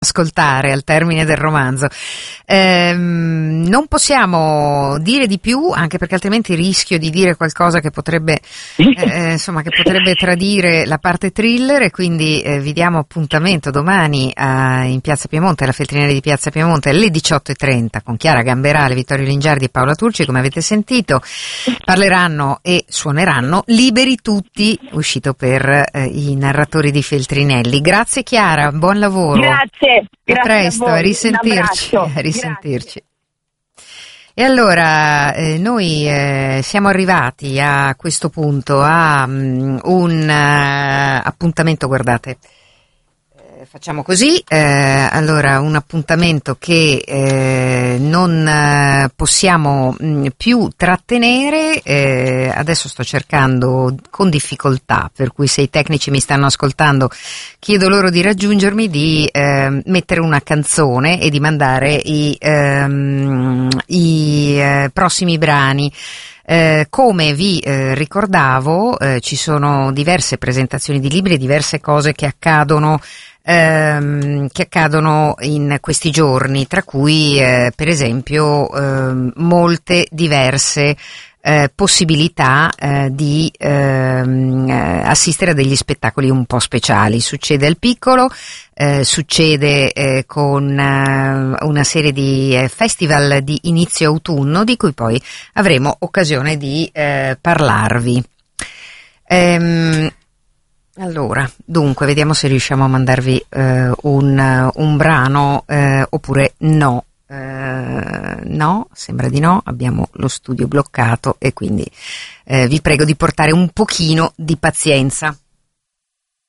ascoltare al termine del romanzo. Non possiamo dire di più, anche perché altrimenti rischio di dire qualcosa che potrebbe che potrebbe tradire la parte thriller, e quindi vi diamo appuntamento domani in Piazza Piemonte, alla Feltrinelli di Piazza Piemonte, alle 18:30 con Chiara Gamberale, Vittorio Lingiardi e Paola Turci. Come avete sentito, parleranno e suoneranno Liberi Tutti, uscito per i narratori di Feltrinelli. Grazie Chiara, buon lavoro. Grazie, A presto, a voi. a risentirci. Un abbraccio. A risentirci. E allora noi siamo arrivati a questo punto a un appuntamento, guardate, facciamo così, allora un appuntamento che non possiamo più trattenere, adesso sto cercando con difficoltà, per cui se i tecnici mi stanno ascoltando chiedo loro di raggiungermi, di mettere una canzone e di mandare i prossimi brani. Come vi ricordavo, ci sono diverse presentazioni di libri, diverse cose che accadono in questi giorni, tra cui per esempio molte diverse possibilità di assistere a degli spettacoli un po' speciali. Succede al Piccolo, succede con una serie di festival di inizio autunno, di cui poi avremo occasione di parlarvi. Allora, dunque, vediamo se riusciamo a mandarvi un brano oppure no. No, sembra di no, abbiamo lo studio bloccato e quindi vi prego di portare un pochino di pazienza.